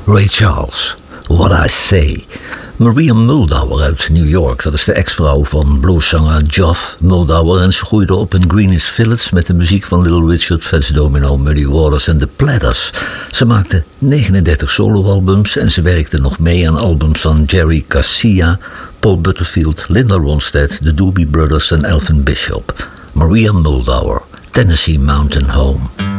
Ray Charles, What I Say. Maria Muldaur uit New York, dat is de ex-vrouw van blueszanger Geoff Muldaur. En ze groeide op in Greenwich Village met de muziek van Little Richard, Fats Domino, Muddy Waters en The Platters. Ze maakte 39 soloalbums en ze werkte nog mee aan albums van Jerry Garcia, Paul Butterfield, Linda Ronstadt, The Doobie Brothers en Elvin Bishop. Maria Muldaur, Tennessee Mountain Home.